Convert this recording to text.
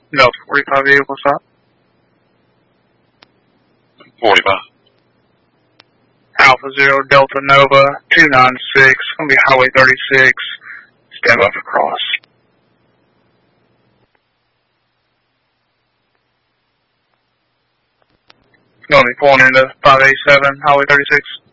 Delta 45 vehicle stop. 45. Alpha Zero Delta Nova 296, gonna be Highway 36. Stand by for cross. Gonna be pulling into 587 Highway 36.